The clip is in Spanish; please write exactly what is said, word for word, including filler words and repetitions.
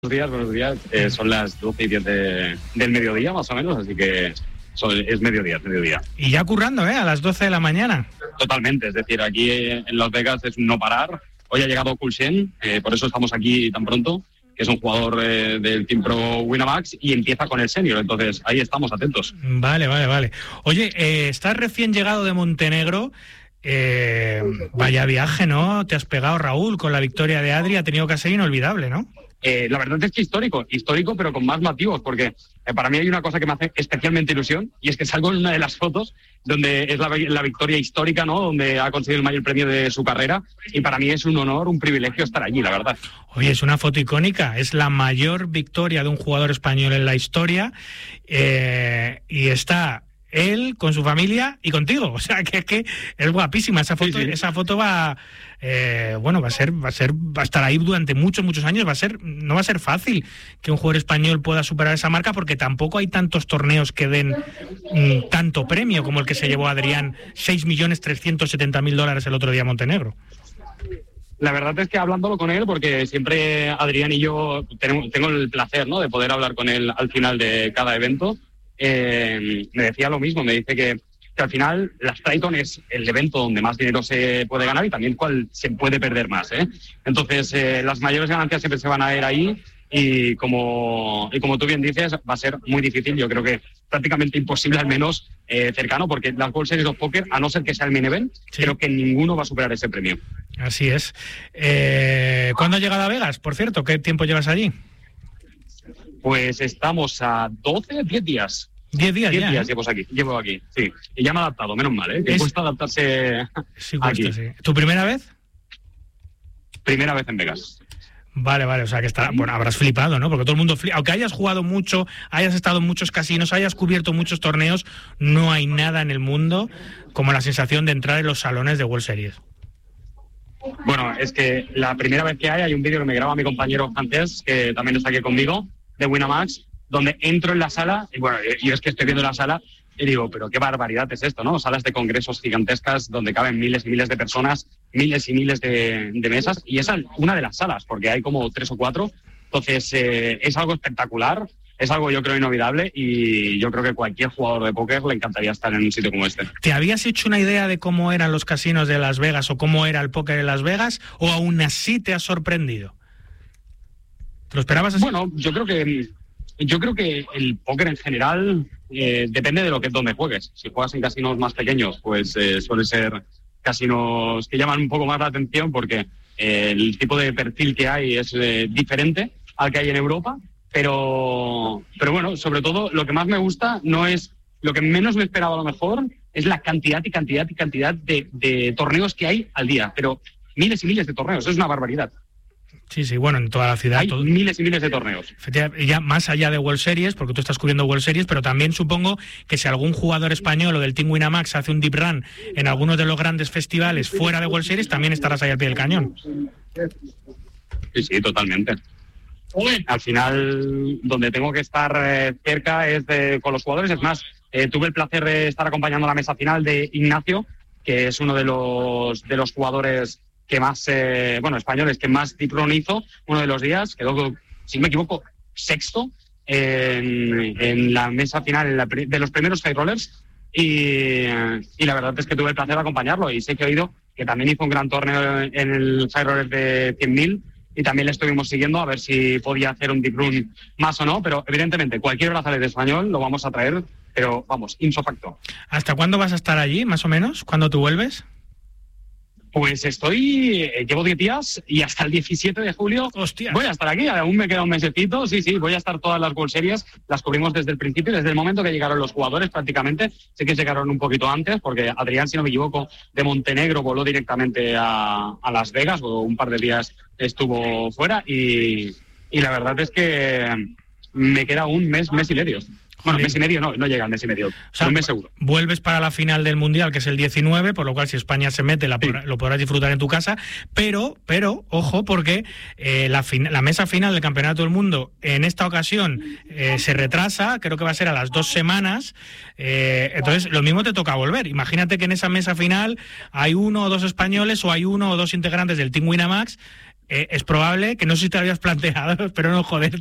Buenos días, buenos días. Eh, son las doce y diez de, del mediodía, más o menos, así que son, es mediodía, es mediodía. Y ya currando, ¿eh? A las doce de la mañana. Totalmente, es decir, aquí en Las Vegas es un no parar. Hoy ha llegado Kulsen, eh, por eso estamos aquí tan pronto, que es un jugador eh, del Team Pro Winamax y empieza con el senior, entonces ahí estamos, atentos. Vale, vale, vale. Oye, eh, estás recién llegado de Montenegro. Eh, vaya viaje, ¿no? Te has pegado, Raúl, con la victoria de Adri. Ha tenido que ser inolvidable, ¿no? Eh, la verdad es que histórico, histórico, pero con más motivos, porque eh, para mí hay una cosa que me hace especialmente ilusión, y es que salgo en una de las fotos donde es la, la victoria histórica, ¿no? Donde ha conseguido el mayor premio de su carrera, y para mí es un honor, un privilegio estar allí, la verdad. Oye, es una foto icónica, es la mayor victoria de un jugador español en la historia, eh, y está él con su familia y contigo, o sea que es que es guapísima esa foto. Sí, sí. Esa foto va, eh, bueno, va a ser, va a ser, va a estar ahí durante muchos, muchos años. Va a ser, no va a ser fácil que un jugador español pueda superar esa marca, porque tampoco hay tantos torneos que den mm, tanto premio como el que se llevó Adrián, seis millones trescientos setenta mil dólares el otro día en Montenegro. La verdad es que hablándolo con él, porque siempre Adrián y yo tenemos, tengo el placer, ¿no?, de poder hablar con él al final de cada evento. Eh, me decía lo mismo, me dice que, que al final las Triton es el evento donde más dinero se puede ganar y también cuál se puede perder más, ¿eh? Entonces, eh, las mayores ganancias siempre se van a ver ahí y como, y como tú bien dices, va a ser muy difícil, yo creo que prácticamente imposible, al menos eh, cercano, porque las World Series of Poker, a no ser que sea el main event, sí, creo que ninguno va a superar ese premio. Así es. Eh, ¿Cuándo has llegado a Vegas, por cierto? ¿Qué tiempo llevas allí? Pues estamos a doce, diez días. Diez días Diez ya, días ¿eh? llevo aquí, llevo aquí, sí. Y ya me he adaptado, menos mal, ¿eh? Que es... cuesta adaptarse sí, cuesta, aquí. Sí. ¿Tu primera vez? Primera vez en Vegas. Vale, vale, o sea que está, bueno, habrás flipado, ¿no? Porque todo el mundo flipa. Aunque hayas jugado mucho, hayas estado en muchos casinos, hayas cubierto muchos torneos, no hay nada en el mundo como la sensación de entrar en los salones de World Series. Bueno, es que la primera vez que hay, hay un vídeo que me graba mi compañero francés, que también está aquí conmigo, de Winamax, donde entro en la sala, y bueno, yo es que estoy viendo la sala y digo, pero qué barbaridad es esto, ¿no? Salas de congresos gigantescas donde caben miles y miles de personas, miles y miles de, de mesas, y esa es una de las salas, porque hay como tres o cuatro. Entonces, eh, es algo espectacular, es algo yo creo inolvidable, y yo creo que cualquier jugador de póker le encantaría estar en un sitio como este. ¿Te habías hecho una idea de cómo eran los casinos de Las Vegas o cómo era el póker en Las Vegas, o aún así te has sorprendido? ¿Te lo esperabas así? Bueno, yo creo que... Yo creo que el póker en general eh, depende de lo que donde juegues. Si juegas en casinos más pequeños, pues eh, suelen ser casinos que llaman un poco más la atención, porque eh, el tipo de perfil que hay es eh, diferente al que hay en Europa. Pero, pero bueno, sobre todo lo que más me gusta no es lo que menos me esperaba a lo mejor, es la cantidad y cantidad y cantidad de, de torneos que hay al día. Pero miles y miles de torneos, es una barbaridad. Sí, sí, bueno, en toda la ciudad. Hay todo... miles y miles de torneos. Ya más allá de World Series, porque tú estás cubriendo World Series, pero también supongo que si algún jugador español o del Team Winamax hace un deep run en algunos de los grandes festivales fuera de World Series, también estarás ahí al pie del cañón. Sí, sí, totalmente. Al final, donde tengo que estar eh, cerca es de, con los jugadores. Es más, eh, tuve el placer de estar acompañando la mesa final de Ignacio, que es uno de los, de los jugadores... que más, eh, bueno, españoles, que más deep run hizo uno de los días, quedó, si no me equivoco, sexto en, en la mesa final en la, de los primeros high rollers, y, y la verdad es que tuve el placer de acompañarlo, y sé que he oído que también hizo un gran torneo en el high roller de cien mil, y también le estuvimos siguiendo a ver si podía hacer un deep run más o no, pero evidentemente cualquier brazalete español lo vamos a traer, pero vamos, ipso facto. ¿Hasta cuándo vas a estar allí, más o menos? ¿Cuándo tú vuelves? Pues estoy, eh, llevo diez días y hasta el diecisiete de julio ¡Hostias! Voy a estar aquí, aún me queda un mesecito, sí, sí, voy a estar todas las World Series, las cubrimos desde el principio, desde el momento que llegaron los jugadores prácticamente, sé que llegaron un poquito antes, porque Adrián, si no me equivoco, de Montenegro voló directamente a, a Las Vegas, o un par de días estuvo fuera, y, y la verdad es que me queda un mes, mes y medio. Bueno, mes y medio no, no llega al mes y medio, o sea, un mes seguro. Vuelves para la final del Mundial, que es el diecinueve, por lo cual si España se mete la sí. podrá, lo podrás disfrutar en tu casa, pero, pero ojo, porque eh, la, fin, la mesa final del Campeonato del Mundo en esta ocasión eh, se retrasa, creo que va a ser a las dos semanas, eh, entonces lo mismo te toca volver. Imagínate que en esa mesa final hay uno o dos españoles o hay uno o dos integrantes del Team Winamax. eh, es probable que no sé si te lo habías planteado, pero no joder.